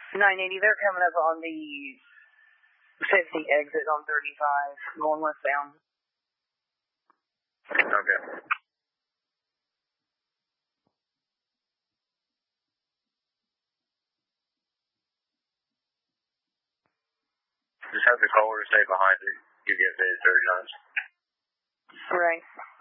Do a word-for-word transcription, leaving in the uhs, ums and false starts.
nine eighty, they're coming up on the fifty exit on thirty-five, going westbound. Okay. Just have the caller stay behind it. You get paid thirty times. Right.